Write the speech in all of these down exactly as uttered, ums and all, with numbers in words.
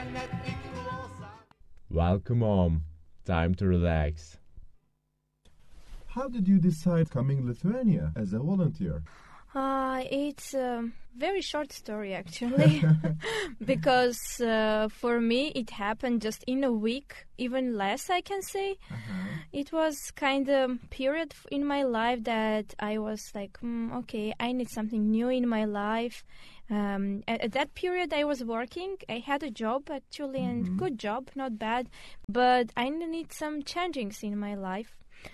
Welcome home. Time to relax. How did you decide coming Lithuania as a volunteer? Uh, it's a very short story, actually, because uh, for me it happened just in a week, even less, I can say. Uh-huh. It was kind of period in my life that I was like, mm, okay, I need something new in my life. Um, at, at that period, I was working. I had a job, actually, and Mhm. good job, not bad. But I need some changings in my life.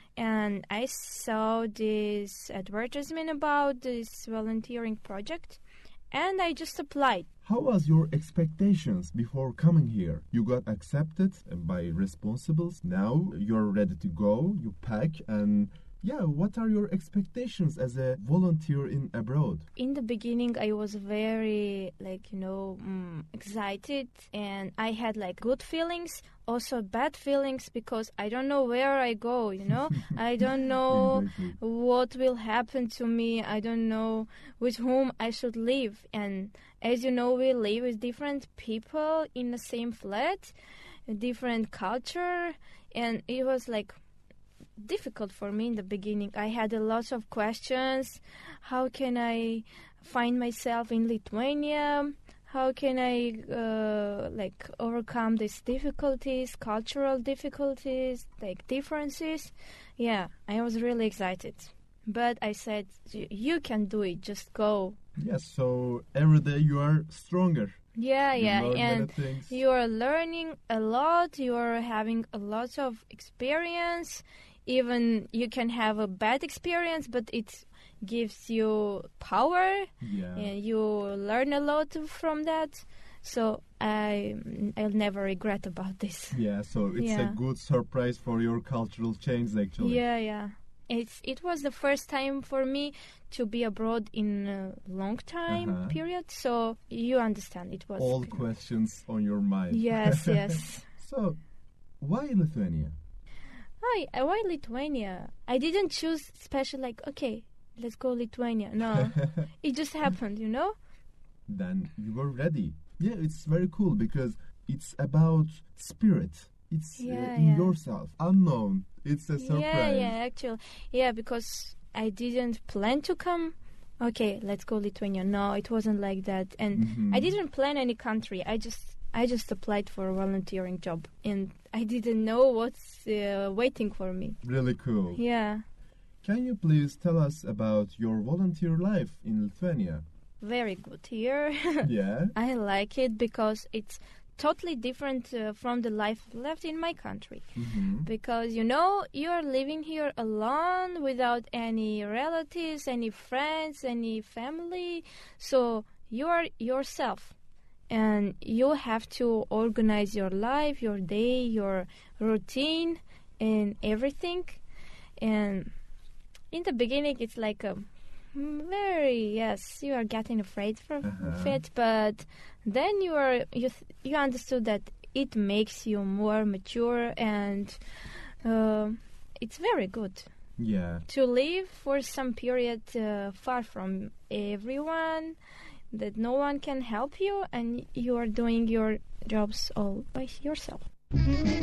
And I saw this advertisement about this volunteering project, and I just applied. How was your expectations before coming here? You got accepted by responsibles. Now you're ready to go. You pack and yeah, what are your expectations as a volunteer in abroad? In the beginning, I was very, like, you know, mm, excited, and I had, like, good feelings, also bad feelings, because I don't know where I go, you know? I don't know Exactly. what will happen to me. I don't know with whom I should live. And as you know, we live with different people in the same flat, a different culture, and it was, like, difficult for me in the beginning. I had a lot of questions. How can I find myself in Lithuania? How can I uh, like overcome these difficulties, cultural difficulties, like differences? Yeah, I was really excited. But I said, you can do it, just go. Yes, so every day you are stronger. Yeah, You yeah, learn many and things. you are learning a lot. You are having a lot of experience. Even you can have a bad experience, but it gives you power, Yeah. and you learn a lot from that. So I, I'll never regret about this. Yeah, so it's Yeah. a good surprise for your cultural change actually. Yeah, yeah. It's it was the first time for me to be abroad in a long time Uh-huh. period. So you understand, it was All questions on your mind. yes, yes. So, why Lithuania? Hi, uh, why Lithuania? I didn't choose special, like, okay, let's go Lithuania. No, it just happened, you know? Then you were ready. Yeah, it's very cool because it's about spirit. It's uh, Yeah, in yeah. yourself, unknown. It's a surprise. Yeah, yeah, actually. Yeah, because I didn't plan to come. Okay, let's go Lithuania. No, it wasn't like that. And Mhm. I didn't plan any country. I just I just applied for a volunteering job, and I didn't know what's uh, waiting for me. Really cool. Yeah, Can you please tell us about your volunteer life in Lithuania? very good here. Yeah. I like it because it's totally different uh, from the life left in my country. Mhm. Because, you know, you are living here alone without any relatives, any friends, any family. So you are yourself. And you have to organize your life, your day, your routine, and everything. And in the beginning, it's like a very, yes, you are getting afraid from Uh-huh. it, but then you are you th- you understood that it makes you more mature, and uh, it's very good Yeah. to live for some period uh, far from everyone, that no one can help you, and you are doing your jobs all by yourself.